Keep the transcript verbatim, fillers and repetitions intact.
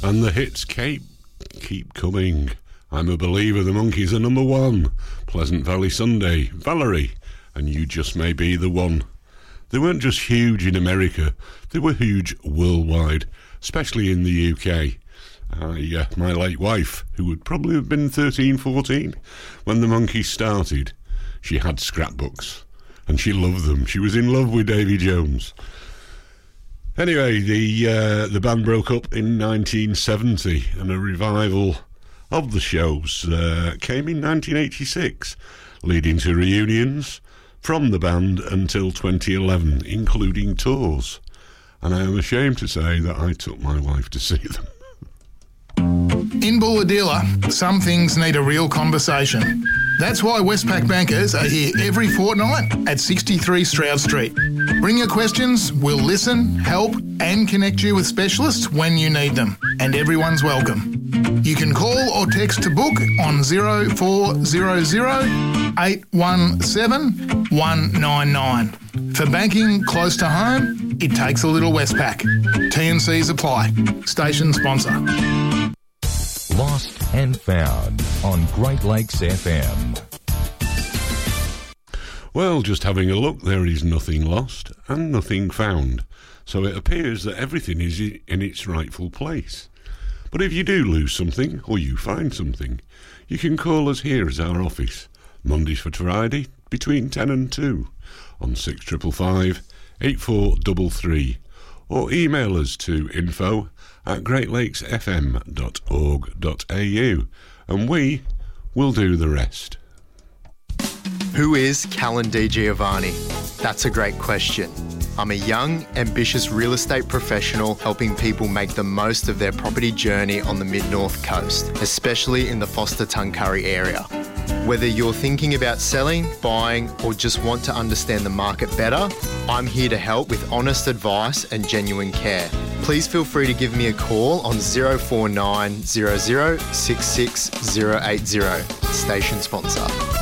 And the hits keep, keep coming. I'm a Believer, the Monkees are number one. Pleasant Valley Sunday, Valerie, and You Just May Be the One. They weren't just huge in America, they were huge worldwide, especially in the U K. I, uh, my late wife, who would probably have been thirteen, fourteen, when the Monkees started, she had scrapbooks, and she loved them. She was in love with Davy Jones. Anyway, the uh, the band broke up in nineteen seventy, and a revival of the shows uh, came in nineteen eighty-six, leading to reunions from the band until twenty eleven, including tours. And I am ashamed to say that I took my wife to see them. In Bulahdelah, some things need a real conversation. That's why Westpac bankers are here every fortnight at sixty-three Stroud Street. Bring your questions, we'll listen, help and connect you with specialists when you need them. And everyone's welcome. You can call or text to book on zero four zero zero, eight one seven, one nine nine. For banking close to home, it takes a little Westpac. T and Cs apply. Station sponsor. Lost and Found on Great Lakes F M. Well, just having a look, there is nothing lost and nothing found. So it appears that everything is in its rightful place. But if you do lose something, or you find something, you can call us here at our office, Mondays to Friday, between ten and two, on six five five, eight four three three, or email us to info at great lakes f m dot org dot a u, and we will do the rest. Who is Callan Di Giovanni? That's a great question. I'm a young, ambitious real estate professional helping people make the most of their property journey on the Mid-North Coast, especially in the Foster-Tuncurry area. Whether you're thinking about selling, buying, or just want to understand the market better, I'm here to help with honest advice and genuine care. Please feel free to give me a call on zero four nine zero zero six six zero eight zero, station sponsor.